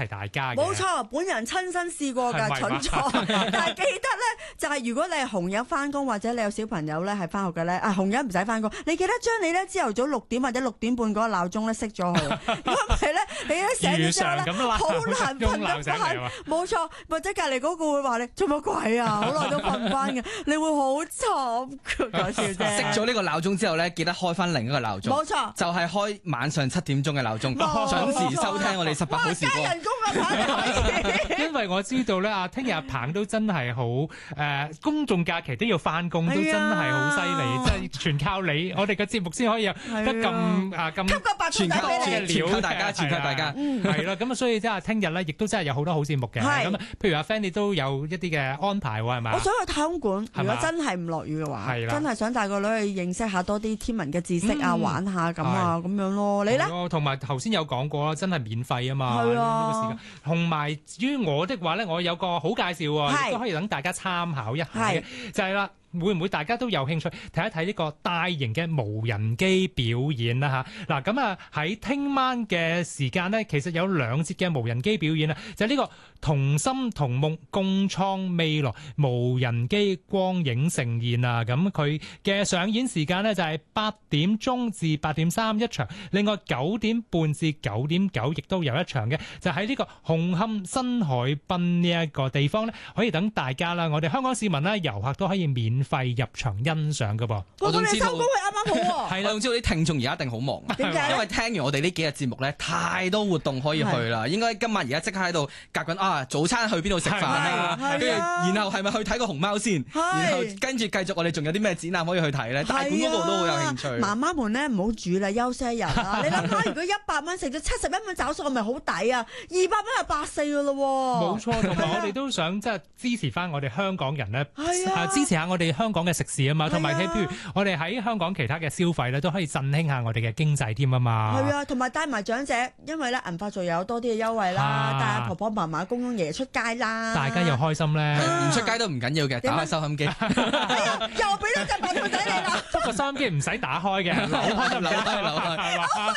提大家嘅。 冇錯，本人親身試過㗎，蠢咗。但係記得咧，就係如果你係紅日翻工，或者你有小朋友咧係翻學嘅咧，紅日唔使翻工，你記得將你咧朝頭早6點或者6點半嗰個鬧鐘咧熄咗佢。如果唔係咧，你一醒咗之後咧，好難瞓得翻。冇錯，或者隔離嗰個會話你做乜鬼啊？好耐都瞓唔翻嘅，你會好慘。講笑啫。 熄咗呢個鬧鐘之後咧，記得開翻另一個鬧鐘。 冇錯， 就係開晚上7點鐘嘅鬧鐘，準時收聽我哋18好時光。 加人工啊！ 因為我知道咧，聽日阿鵬都真係好公眾假期都要翻工，都真係好犀利，真係全靠你，我哋嘅節目先可以有得咁吸個白兔仔俾你， 全靠大家， 係啦，咁啊，所以即係聽日咧，亦都真係有好多好節目嘅。咁譬如阿 Fanny 都有一啲嘅安排喎，係咪？ 我想去太空館，如果真係唔落雨嘅話，真係想帶個女去認識下多啲天文嘅知識啊，玩下咁啊，咁樣咯。你咧？ 同埋頭先有講過啦，真係免費啊嘛。係啊，呢個時間。同埋至於我的話咧，我有個好介紹喎，亦都可以等大家參考一下嘅，就係啦。會唔會大家都有興趣睇一睇呢個大型嘅無人機表演啦嚇？嗱咁啊喺聽晚嘅時間呢，其實有2節嘅無人機表演啊，就係呢個同心同夢共創未來無人機光影盛宴啊！咁佢嘅上演時間呢，就係8點鐘至8點3一場，另外9點半至9點9亦都有一場嘅，就喺呢個紅磡新海濱呢一個地方呢，可以等大家啦，我哋香港市民啦、遊客都可以免費入場欣賞㗎噃。 我哋收工會啱啱好喎。 係啦，總之我啲聽眾而家一定好忙。 點解？ 因為聽完我哋呢幾日節目咧，太多活動可以去啦。應該今晚而家即刻喺度夾緊早餐去邊度食飯啊？跟住然後係咪去睇個熊貓先？然後跟住繼續我哋仲有啲咩展覽可以去睇咧？大館嗰度都好有興趣。 媽媽們咧唔好煮啦，休息一日啊！你諗下，如果100蚊食咗71蚊找數，咪好抵啊！200蚊係80㗎咯喎。 冇錯，同埋我哋都想即係支持翻我哋香港人咧，支持下我哋香港嘅食肆啊嘛，同埋譬如我哋喺香港其他嘅消費咧，都可以振興下我哋嘅經濟添啊嘛。 係啊，同埋帶埋長者，因為咧銀發仲有多啲嘅優惠啦，帶阿婆婆嫲嫲公公爺爺出街啦， 大家又開心咧， 唔出街都唔緊要嘅，打開收音機。 又俾咗隻白兔仔你啦！ 不過收音機唔使打開嘅，扭開就扭開，係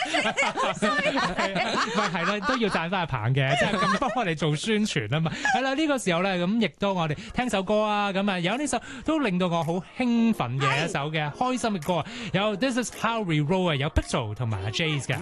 嘛？係啦，都要讚翻阿鵬嘅，即係咁幫我哋做宣傳啊嘛。係啦，呢個時候咧，咁亦都我哋聽首歌啊，咁啊有呢首都令到我好興奮嘅一首嘅開心嘅歌啊，有 This Is How We Roll 啊，有 Pixel 同埋阿 Jace 嘅。